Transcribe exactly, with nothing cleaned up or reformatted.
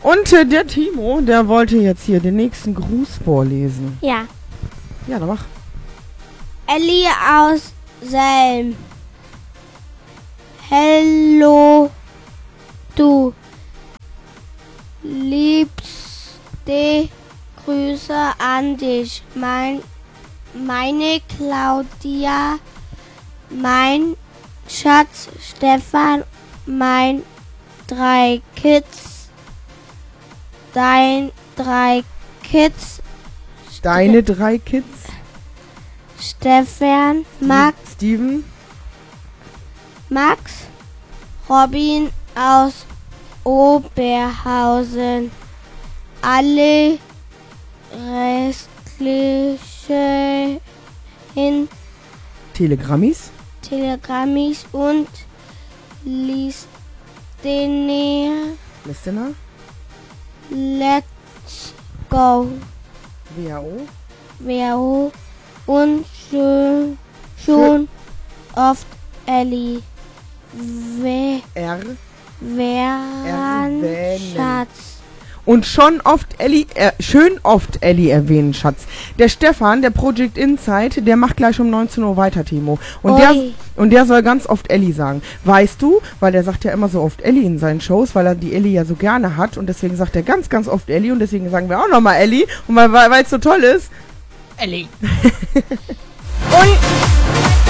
Und äh, der Timo, der wollte jetzt hier den nächsten Gruß vorlesen. Ja. Ja, dann mach. Elli aus Selm. Hello, du liebste Grüße an dich, mein, meine Claudia, mein Schatz Stefan, mein drei Kids, dein drei Kids, Deine drei Kids. Stefan, Max, Steven, Max, Robin aus Oberhausen, alle restliche in Telegrammis. Telegrammis und Listener. Listener. Let's go. W H O. W H O und schön, schon oft Elli. We, R. Wären Erwähnen. Schatz. Und schon oft Elli, äh, schön oft Elli erwähnen, Schatz. Der Stefan, der Project Insight, der macht gleich um neunzehn Uhr weiter, Timo. Und der, und der soll ganz oft Elli sagen. Weißt du, weil der sagt ja immer so oft Elli in seinen Shows, weil er die Elli ja so gerne hat. Und deswegen sagt er ganz, ganz oft Elli. Und deswegen sagen wir auch nochmal Elli. Und weil es so toll ist, Elli. Und